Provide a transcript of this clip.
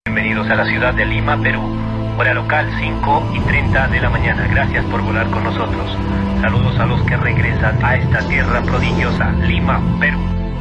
Bienvenidos a la ciudad de Lima, Perú. Hora local 5:30 de la mañana. Gracias por volar con nosotros. Saludos a los que regresan a esta tierra prodigiosa, Lima, Perú.